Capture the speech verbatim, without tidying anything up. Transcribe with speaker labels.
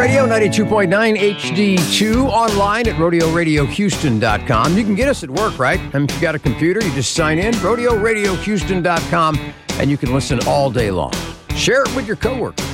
Speaker 1: Radio, ninety-two point nine H D two, online at rodeo radio houston dot com. You can get us at work, right? I mean, if you got a computer, you just sign in, rodeo radio houston dot com, and you can listen all day long. Share it with your coworkers.